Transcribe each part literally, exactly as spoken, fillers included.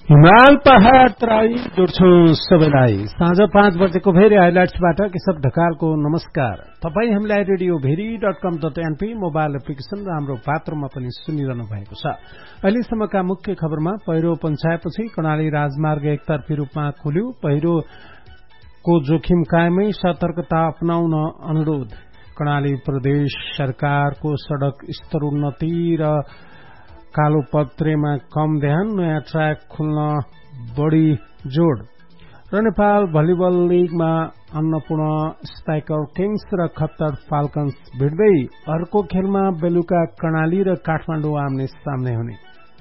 हिमाल पहाड़ तराई जोड्छौ सबैलाई। साँझ पाँच बजेको भेरी हाइलाइट्सबाट केशव ढकालको नमस्कार। तपाई हामीलाई रेडियो भेरी डट कम डट एनपी मोबाइल एप्लिकेशन र हाम्रो पात्रमा पनि सुनिरहनु भएको छ। अहिलेसम्मका मुख्य खबरमा पहिरो पञ्चायतपछि कर्णाली राजमार्ग एकतर्फी रूपमा खुल्यो। पहिरोको जोखिम कायमै सतर्कता अपनाउन अनुरोध। कर्णाली प्रदेश सरकारको सड़क स्तरोन्नति र कालोपत्रेमा कम ध्यान, नयाँ ट्र्याक खुल्न बढ़ी जोड़। र Nepal volleyball लीगमा Annapurna spiker Kings र खत्तर फाल्कन्स भिड्दै। अर्को खेलमा बेलुका कर्णाली र काठमाडौँ आम्ने सामने हुने।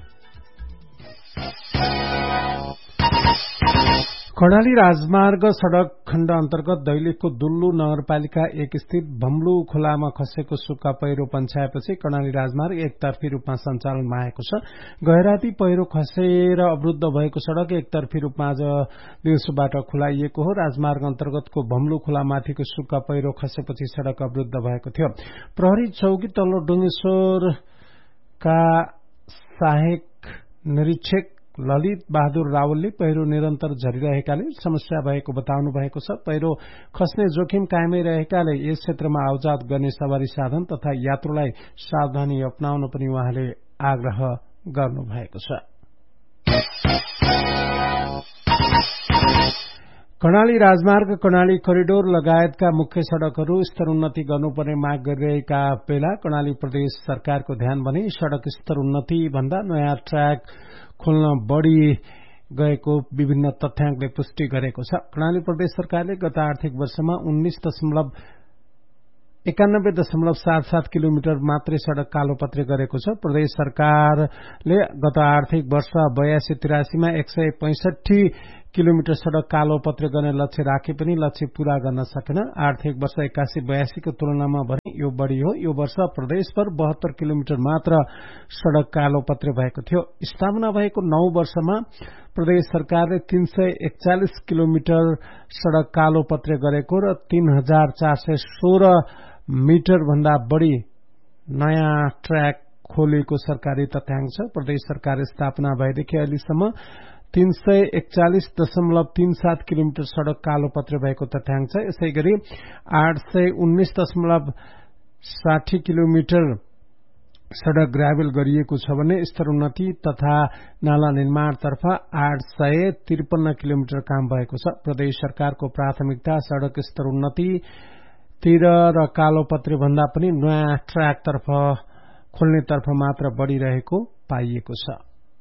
कर्णाली राजमार्ग सड़क खण्ड अन्तर्गत दैलेखको दुल्लु नगरपालिका एक स्थित भम्लु खोलामा खसेको सुक्खा पहिरो पञ्चायतपछि कर्णाली राजमार्ग एकतर्फी रूपमा सञ्चालनमा आएको छ। गैराती पहिरो खसेर अवरुद्ध भएको सड़क एकतर्फी रूपमा आज दिउँसोबाट खुलाइएको हो। राजमार्ग अन्तर्गतको भम्लु खोलामाथिको सुक्खा पहिरो खसेपछि सड़क अवरुद्ध भएको थियो। प्रहरी चौकी तल्लो डुङ्गेश्वरका सहायक निरीक्षक ललित बहादुर रावलले पहिरो निरन्तर झरिरहेकाले समस्या भएको बताउनु भएको छ। पहिरो खस्ने जोखिम कायमै रहेकाले यस क्षेत्रमा आउजात गर्ने सवारी साधन तथा यात्रुलाई सावधानी अपनाउन पनि उहाँले आग्रह गर्नु भएको छ। कर्णाली राजमार्ग, कर्णाली करिडोर लगायतका मुख्य सड़कहरू स्तरोन्नति गर्नुपर्ने माग गरिरहेका बेला कर्णाली प्रदेश सरकारको ध्यान भने सड़क स्तरोन्नति भन्दा नयाँ ट्र्याक खोल्न बढ़ी गएको विभिन्न तथ्याङ्कले पुष्टि गरेको छ। कर्णाली प्रदेश सरकारले गत आर्थिक वर्षमा उन्नीस दशमलव एकानब्बे दशमलव सात सात किलोमिटर मात्रै सड़क कालोपत्रे गरेको छ। प्रदेश सरकारले गत आर्थिक वर्ष बयासी तिरासीमा एक सय पैंसठी किलोमिटर सड़क कालोपत्रे गर्ने लक्ष्य राखे पनि लक्ष्य पूरा गर्न सकेन। आर्थिक वर्ष एकासी बयासीको तुलनामा भने यो बढ़ी हो। यो वर्ष प्रदेशभर बहत्तर किलोमिटर मात्र सड़क कालोपत्रे भएको थियो। स्थापना भएको नौ वर्षमा प्रदेश सरकारले तीन सय एकचालिस किलोमिटर सड़क कालोपत्रे गरेको र तीन हजार चार सय सोह्र मिटर भन्दा बढ़ी नयाँ ट्र्याक खोलेको सरकारी तथ्याङ्क छ। प्रदेश सरकार स्थापना भएदेखि अहिलेसम्म तीन सय एकचालिस दशमलव तीन सात किलोमिटर सड़क कालोपत्रे भएको तथ्याङ्क छ। यसै गरी आठ सय उन्नीस दशमलव साठी किलोमिटर सड़क ग्राभेल गरिएको छ भने स्तरोन्नति तथा नाला निर्माणतर्फ आठ सय त्रिपन्न किलोमिटर काम भएको छ। प्रदेश सरकारको प्राथमिकता सड़क स्तरोन्नतितिर र कालोपत्रे भन्दा पनि नयाँ ट्र्याकतर्फ खोल्नेतर्फ मात्र बढ़िरहेको पाइएको छ।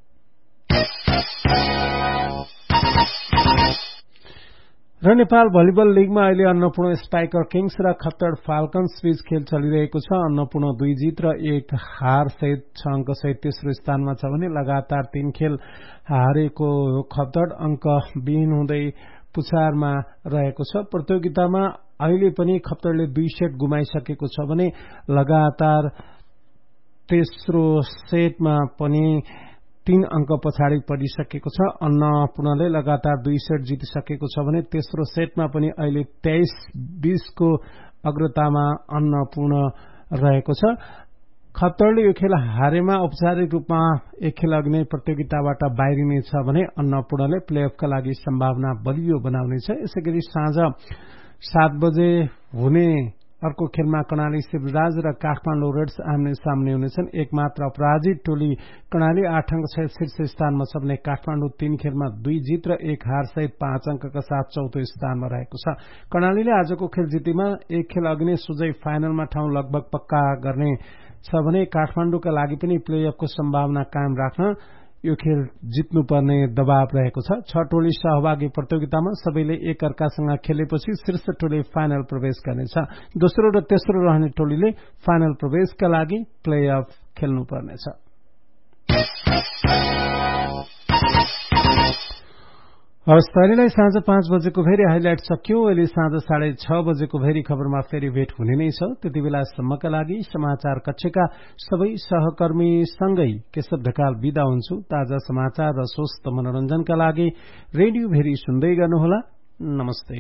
र नेपाल भलिबल लीगमा अहिले अन्नपूर्ण स्पाइकर किङ्स र खत्तर फाल्कन्स बीच खेल चलिरहेको छ। अन्नपूर्ण दुई जीत र एक हार सहित छ अंक सहित तेस्रो स्थानमा छ भने लगातार तीन खेल हारेको खत्तर अंक विहीन हुँदै पुछारमा रहेको छ। प्रतियोगितामा अहिले पनि खत्तरले दुई सेट गुमाइसकेको छ भने लगातार तेस्रो सेटमा पनि तीन अंक पछाडि परिसकेको छ। अन्नपूर्णले लगातार दुई सेट जितिसकेको छ भने तेस्रो सेटमा पनि अहिले तेइस बीसको अग्रतामा अन्नपूर्ण रहेको छ। खत्तरले यो खेल हारेमा औपचारिक रूपमा एक खेल अघि नै प्रतियोगिताबाट बाहिरिनेछ भने अन्नपूर्णले प्लेअफका लागि सम्भावना बलियो बनाउनेछ। यसैगरी साँझ सात बजे हुने अर्को खेलमा कर्णाली शिवराज र काठमाडौँ रेड्स आम्ने सामने हुनेछन्। एकमात्र अपराजित टोली कर्णाली आठ अंक सहित शीर्ष स्थानमा छ भने काठमाडौँ तीन खेलमा दुई जीत र एक हार सहित पाँच अंकका साथ चौथो स्थानमा रहेको छ। कर्णालीले आजको खेल जितेमा एक खेल अघि नै सोझै फाइनलमा ठाउँ लगभग पक्का गर्ने छ भने काठमाडौँका लागि पनि प्लेअफको सम्भावना कायम राख्न यो खेल जित्नुपर्ने दबाव रहेको छ। छ टोली सहभागी प्रतियोगितामा सबैले एक अर्कासँग खेलेपछि शीर्ष टोली फाइनल प्रवेश गर्नेछ। दोस्रो र तेस्रो रहने टोलीले फाइनल प्रवेशका लागि प्लेअफ खेल्नुपर्नेछ। हवस्, तैलेलाई साँझ पाँच बजेको भेरी हाइलाइट सकियो। अहिले साँझ साढे छ बजेको भेरी खबरमा फेरि भेट हुने नै छ। त्यति बेलासम्मका लागि समाचार कक्षका सबै सहकर्मीसँगै केशव ढकाल बिदा हुन्छु। ताजा समाचार र स्वस्थ मनोरञ्जनका लागि रेडियो भेरी सुन्दै गर्नुहोला। नमस्ते।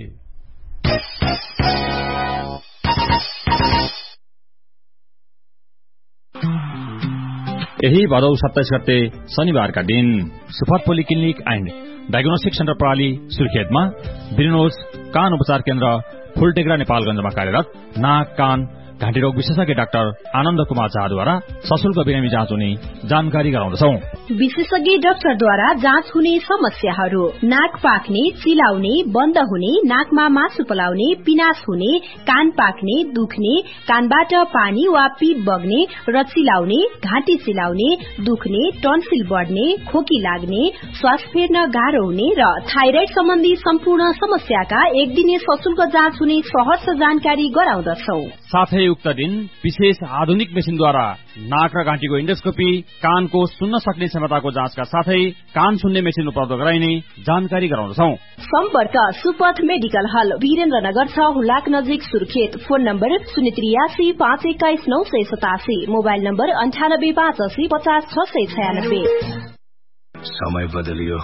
यही भदौ सत्ताइस गते शनिबारका दिन सुफत पोलिक्लिनिक एन्ड डायग्नोस्टिक सेन्टर प्रणाली सुर्खेतमा ब्रिनोज कान उपचार केन्द्र फुलटेक्रा नेपालगञ्जमा कार्यरत नाक कान घाँटी रोग विशेषज्ञ डाक्टर आनन्द कुमार झाद्वारा सशुल्क बिरामी जाँच हुने जानकारी गराउँदछौ। विशेषज्ञ डाक्टरद्वारा जाँच हुने समस्याहरू: नाक पाक्ने, चिलाउने, बन्द हुने, नाकमा मासु पलाउने, पिनास हुने, कान पाक्ने, दुख्ने, कानबाट पानी वा पीप बग्ने र चिलाउने, घाँटी चिलाउने, दुख्ने, टन्सिल बढ्ने, खोकी लाग्ने, श्वास फेर्न गाह्रो हुने र थाइराइड सम्बन्धी सम्पूर्ण समस्याका एक दिने सशुल्क जाँच हुने सहर्ष जानकारी गराउँदछौ। साथै उक्त दिन विशेष आधुनिक मेसिनद्वारा नाक र घाँटीको इन्डोस्कोपी, कानको सुन्न सक्ने क्षमताको जाँचका साथै कान सुन्ने मेसिन उपलब्ध गराइने जानकारी गराउँदछौ। सम्पर्क सुपथ मेडिकल हल, वीरेन्द्रनगर छ, हुलाक नजिक, सुर्खेत। फोन नम्बर शून्य त्रियासी पाँच एक्काइस नौ सय सतासी, मोबाइल नम्बर अन्ठानब्बे पाँच अस्सी पचास छ सय छयानब्बे। समय बदलियो,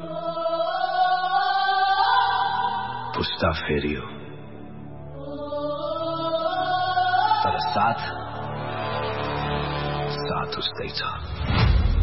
पुस्ता फेरियो, तर साथ साथ उस्तै छ।